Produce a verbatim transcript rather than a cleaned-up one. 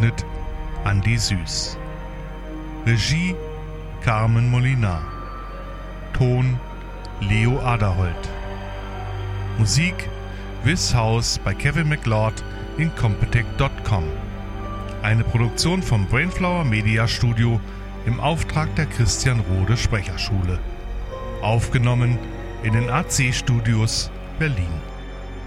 Tonschnitt Andi Süß. Regie Carmen Molinar. Ton Leo Aderholt. Musik This House bei Kevin MacLeod in Compotech Punkt com. Eine Produktion vom Brainflower Media Studio im Auftrag der Christian Rode Sprecherschule. Aufgenommen in den A C Studios Berlin.